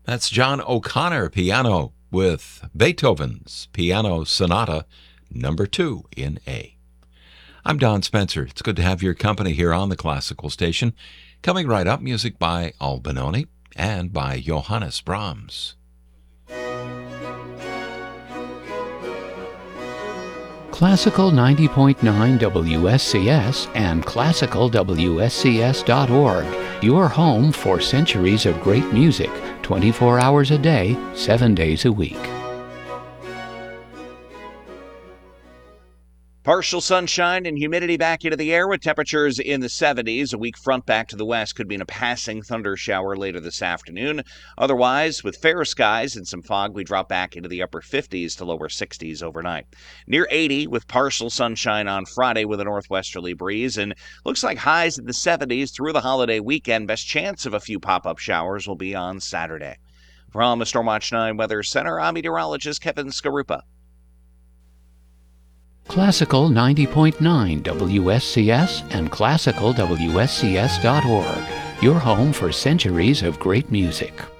That's John O'Connor piano with Beethoven's Piano Sonata number 2 in A. I'm Don Spencer. It's good to have your company here on the Classical Station. Coming right up, music by Albinoni and by Johannes Brahms. Classical 90.9 WSCS and classicalwscs.org, your home for centuries of great music, 24 hours a day, 7 days a week. Partial sunshine and humidity back into the air with temperatures in the 70s. A weak front back to the west could mean a passing thunder shower later this afternoon. Otherwise, with fair skies and some fog, we drop back into the upper 50s to lower 60s overnight. Near 80 with partial sunshine on Friday with a northwesterly breeze, and looks like highs in the 70s through the holiday weekend. Best chance of a few pop-up showers will be on Saturday. From the Stormwatch 9 Weather Center, I'm meteorologist Kevin Skarupa. Classical 90.9 WSCS and classicalwscs.org, your home for centuries of great music.